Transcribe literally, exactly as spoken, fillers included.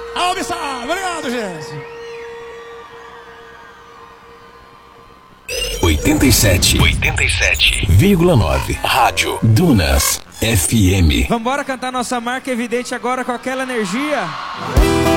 Alô, Bissau, obrigado, gente. oitenta e sete, oitenta e sete vírgula nove Rádio Dunas F M. Vambora cantar nossa marca evidente agora com aquela energia.